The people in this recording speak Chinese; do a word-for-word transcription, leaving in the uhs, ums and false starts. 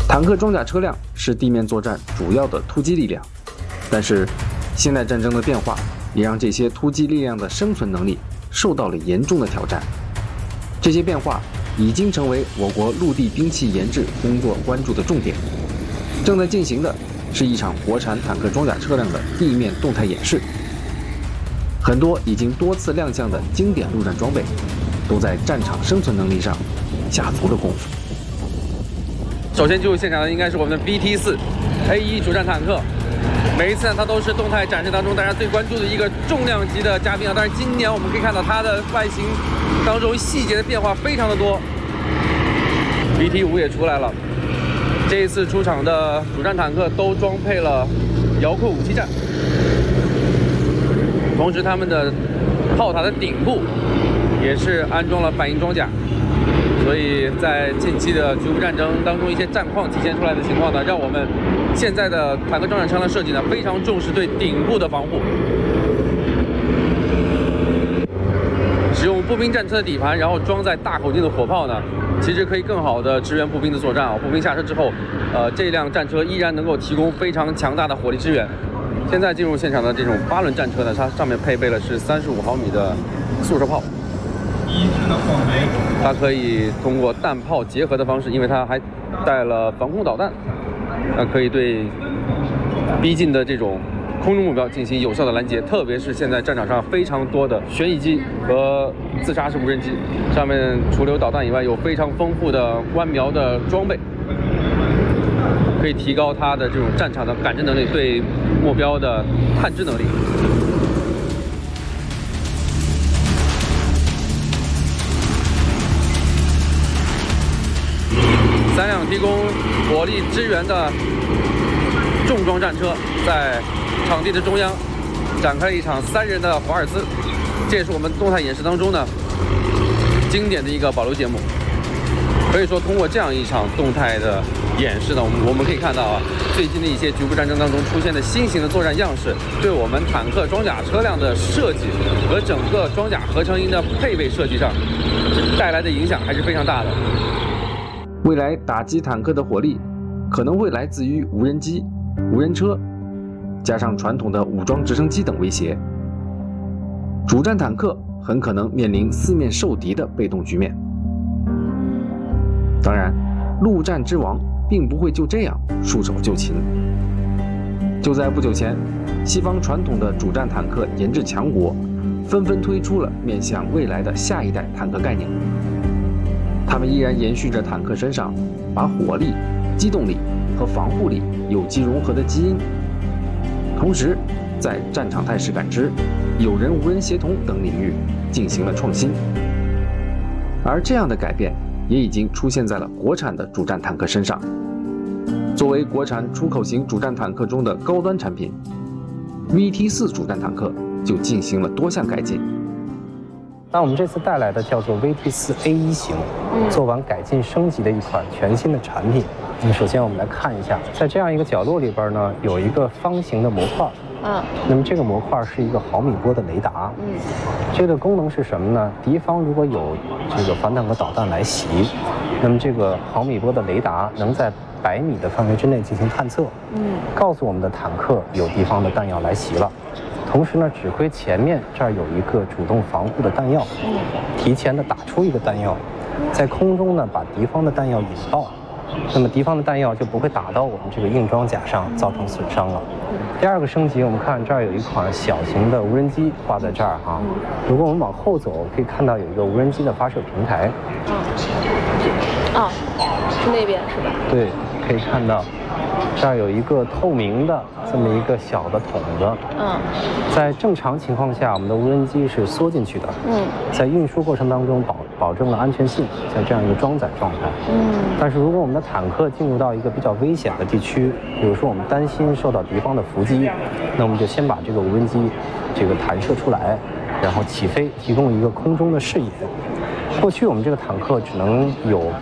坦克装甲车辆是地面作战主要的突击力量，但是现代战争的变化也让这些突击力量的生存能力受到了严重的挑战。这些变化已经成为我国陆地兵器研制工作关注的重点。正在进行的是一场国产坦克装甲车辆的地面动态演示。很多已经多次亮相的经典陆战装备，都在战场生存能力上下足了功夫。 首先进入现场的应该是我们的 B T 四 A 一主战坦克。每一次呢，它都是动态展示当中大家最关注的一个重量级的嘉宾啊。但是今年我们可以看到它的外形当中细节的变化非常的多。B T 五 也出来了，这一次出场的主战坦克都装配了遥控武器站，同时他们的炮塔的顶部也是安装了反应装甲。所以在近期的局部战争当中，一些战况体现出来的情况呢，让我们现在的坦克装甲车辆设计呢非常重视对顶部的防护。使用步兵战车的底盘，然后装载大口径的火炮呢，其实可以更好的支援步兵的作战啊。步兵下车之后，呃，这辆战车依然能够提供非常强大的火力支援。现在进入现场的这种八轮战车呢，它上面配备了是三十五毫米的速射炮。它可以通过弹炮结合的方式，因为它还带了防空导弹，那可以对逼近的这种空中目标进行有效的拦截。特别是现在战场上非常多的旋翼机和自杀式无人机，上面除了有导弹以外，有非常丰富的观瞄的装备，可以提高它的这种战场的感知能力，对目标的探知能力。三辆提供火力支援的重装战车在场地的中央展开了一场三人的华尔兹，这也是我们动态演示当中呢经典的一个保留节目。可以说，通过这样一场动态的演示呢，我们我们可以看到啊，最近的一些局部战争当中出现的新型的作战样式，对我们坦克装甲车辆的设计和整个装甲合成营的配备设计上带来的影响还是非常大的。 未来打击坦克的火力可能会来自于无人机、无人车，加上传统的武装直升机等威胁。主战坦克很可能面临四面受敌的被动局面。当然，陆战之王并不会就这样束手就擒。就在不久前，西方传统的主战坦克研制强国纷纷推出了面向未来的下一代坦克概念。他们依然延续着坦克身上把火力、机动力和防护力有机融合的基因，同时在战场态势感知、有人无人协同等领域进行了创新。而这样的改变也已经出现在了国产的主战坦克身上。作为国产出口型主战坦克中的高端产品 ，V T 四 主战坦克就进行了多项改进。 那我们这次带来的叫做 V T 四 A 一 型，做完改进升级的一款全新的产品。那么首先我们来看一下，在这样一个角落里边呢，有一个方形的模块。嗯。那么这个模块是一个毫米波的雷达。嗯。这个功能是什么呢？敌方如果有这个反坦克导弹来袭，那么这个毫米波的雷达能在百米的范围之内进行探测，嗯，告诉我们的坦克有敌方的弹药来袭了。同时呢，指挥前面这儿有一个主动防护的弹药，提前的打出一个弹药，在空中呢把敌方的弹药引爆，那么敌方的弹药就不会打到我们这个硬装甲上造成损伤了。第二个升级，我们看这儿有一款小型的无人机挂在这儿哈，如果我们往后走，可以看到有一个无人机的发射平台。 啊，是那边是吧？ 对，可以看到。这儿有一个透明的这么一个小的筒子，嗯，在正常情况下，我们的无人机是缩进去的，嗯，在运输过程当中保保证了安全性，像这样一个装载状态，嗯，但是如果我们的坦克进入到一个比较危险的地区，比如说我们担心受到敌方的伏击，那我们就先把这个无人机这个弹射出来，然后起飞，提供一个空中的视野。过去我们这个坦克只能有